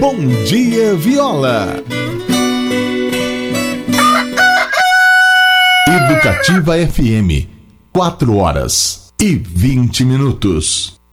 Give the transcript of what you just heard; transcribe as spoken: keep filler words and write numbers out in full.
Bom Dia Viola. Educativa F M, quatro horas e vinte minutos.